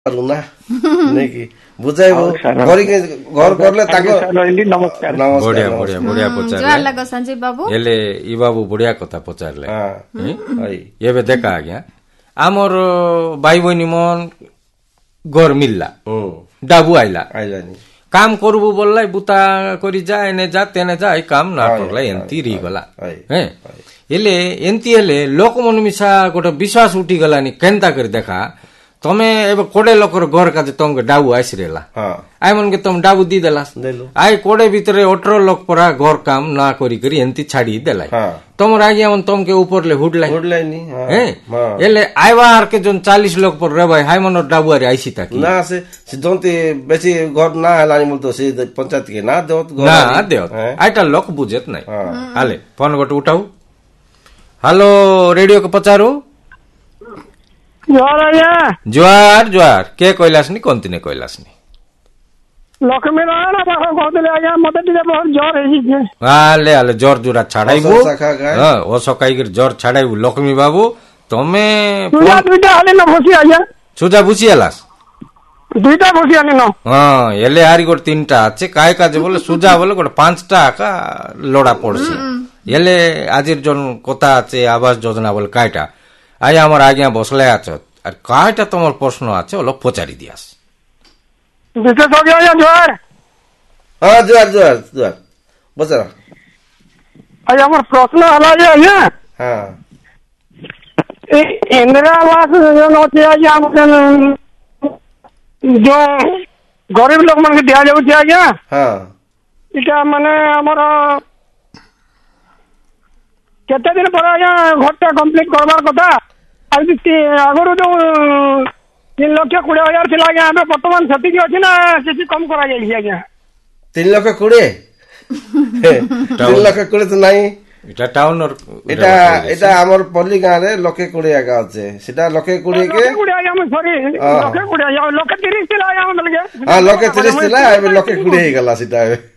ना नहीं कि बुझाइबो गरी के घर करले ताको नमस्कार बढ़िया बढ़िया बढ़िया पचार जुआर लगो संजीव बाबू एले ई बाबू बढ़िया कथा पचारले हां एबे देखा आज्ञा आमर भाई बहिनी मन घर मिलला डाबू आइला आइलानी काम करबो बोललाई बुता करी जा एने जा तेने जा ई काम ना करला एंती री गला हैं एले एंती एले लोक मन मिसा गोटे विश्वास उठी गलानी केनता कर देखा तमे एबे कोडे लोकर घर का तमके डाबू आइसरेला आइ मन के तम डाबू दी देलास आइ कोडे भितरे 18 लोक परा घर काम ना करी करी एंती छाड़ी देलाई तमर आगे मन तमके ऊपर ले हुडलाई नी हैं एले आइवार के जोन 40 लोक पर रे भाई हाय मन डाबू आरे आइसी ताकि ना से सिद्धंती बेसी घर ना हलानी बोल तो से पंचायत के ना देत घर ना देत आइटा लोक बुझेत नै हाले फोन गोटे उठाऊ हेलो रेडियो के पचारू जुआर जुआर के कैलाशनी कोंतिने कैलाशनी लक्ष्मी नारायण पाखा कहते आज्ञा मते टिके बहुत ज्वर हेछि आले आले ज्वर जुरा छाड़ाइबो हां ओ सकाई के ज्वर छाड़ाइबो लक्ष्मी बाबू तमे सुजा दुइटा हाले न फसी आज्ञा सुजा बुझी आलास दुइटा फसी आले न हां एले हारी गोट तीनटा আছে काय काजे बोले सुजा बोले गोट पांचटा का लोडा पड़सी एले आजिर जोन কথা আছে आवास योजना बोले कायटा आइ আমার আগে বসলে আছো আর কাইটা তোমার প্রশ্ন আছে ওলো পচারি দিয়াস বিশেষ হবে আয়া জোয়ার हां জোয়ার বসরা আই আমার প্রশ্ন হলো যে আয়া हां এই ইন্দিরা আবাস যোজনা আছে আয়া আমাদের जो गरीब लोग मन के दिया जाउछ आया हां इटा माने हमरा केते दिन पर आया घरटा कंप्लीट करबार कथा आगरू जो 3,20,000 थिला आज्ञा हमें वर्तमान क्षति अच्छी ना किसी कम करा जाइए आज्ञा 3,20,000 3,20,000 तो नहीं এটা টাউন और এটা আমার পল্লী গাঁরে 1,20,000 আগে আছে সেটা 1,20,000 কে 1,20,000 আমি সরি 1,20,000 1,30,000 थिला आया हम लगे हां 1,30,000 थिला ଏବେ 1,20,000 হয়ে গেল সেটা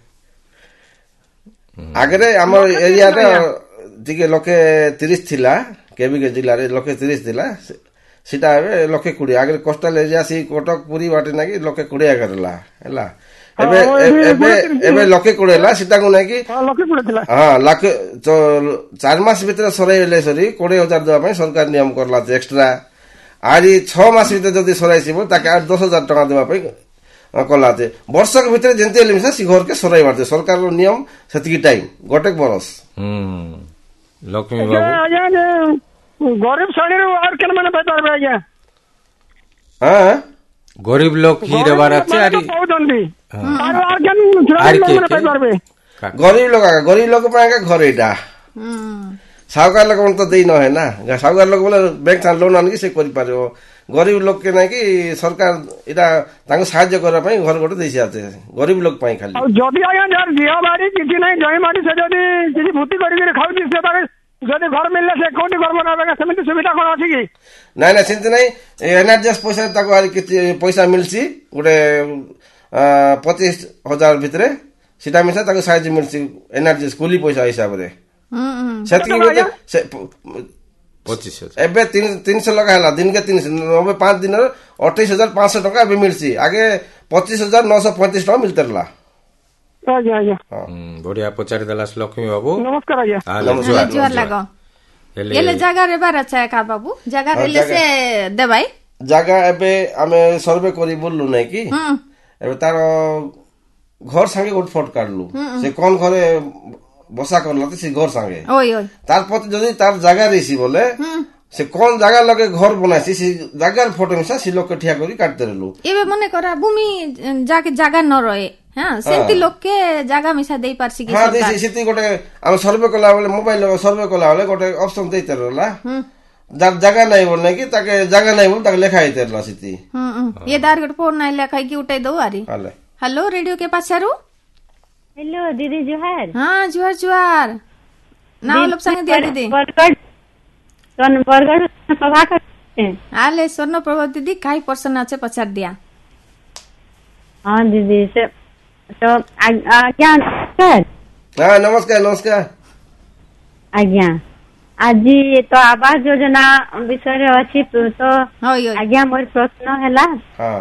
আগে আমার এরিয়াটা টিকে 1,30,000 थिला केबी जिल्ला रे 1,30,000 थिला सेटा एबे 1,20,000 आगे कोस्टल एरिया सी कटक पुरी बाटे ना कि 1,20,000 करला हैला एबे एबे एबे 1,20,000 ला सेटा को ना कि 1,20,000 थिला हां लाख 4 मास भीतर सराइले सरी 20,000 देबा पई सरकार नियम करला एक्स्ट्रा आरी 6 मास भीतर जदी सराइसिबो ताके 10,000 टका देबा पई कलाते वर्ष के भीतर जेंते लिमसा सी घर के सराइ बाटे सरकार रो नियम सेतिकी टाइम गोटेक बरस लक्ष्मी बाबू गरीब श्रेणी और केन माने पाइ पारबे आज्ञा हां गरीब लोग ही रेबार আছে আরি পাউদন্দি আর কেন শ্রেণী माने पाइ पारबे गरीब लोग पाएगा घर एटा साहुकार लोग तो देई न है ना साहुकार लोग बोले बैंक से लोन आन के से करि पारो गरीब लोग के ना कि सरकार एटा तांको सहायता करा पई घर गोटे देसी आते गरीब लोग पाई खाली जदी आया यार दिया बाड़ी किछि नै जय माटी से जदी किछि भूति करि के खाउची से तारे जदी घर मिलले से कोटी घर बनाबे समिति सुविधा कोन अछि कि नै नै सिंत नै एनआरजीएस पैसा ताको आरि किछि पैसा मिलसी गोटे 25,000 भितरे सीधा मिसा ताको सहायता मिलसी एनआरजीएस कुली पैसा हिसाब रे सेति के 25,000 एबे 300 लगा हला दिन के 300 5 दिन 28,500 टका एबे मिलसी आगे 25,935 टका मिलतरला आज्ञा आज्ञा बढ़िया पचारी देलास लक्ष्मी बाबू नमस्कार आज्ञा जुआर लगो एले जगह रे बार अच्छा का बाबू जगह रेले से देबाई जगह एबे हमें सर्वे करी बोललु नै कि एबे तार घर संगे गोट फोट काढलु से कोन घरे बसा करला से घर संगे ओय ओय तार पति जदी तार जगह रेसी बोले से कोन जगह लगे घर बनासी से जगह फोटो में से लोग के ठिया करी काटते रहलु एबे मने करा भूमि जाके जगह न रहे हां सेंती लोग के जगह मिसा देई पारसी कि हां देसी सेती गोटे हम सर्वे कला बोले मोबाइल सर्वे कला बोले गोटे ऑप्शन देते रहला जब जगह नहीं बोलने की ताके जगह नहीं बोल ताके लिखाई देला सेती ये दार गोटे फोन नहीं लिखाई की उठाई दो आरी हेलो रेडियो के पास चारू हेलो दीदी जोहार हां जोहार जोहार नाम लोग संग दिया दीदी बरगढ़ प्रभाकर आले स्वर्ण प्रभा दीदी काई पर्सन আছে पचार दिया हां दीदी से तो आज्ञा नमस्कार हां नमस्कार नमस्कार आज्ञा आज तो आवास योजना विषय रे अछि तो आज्ञा मोर प्रश्न हैला हां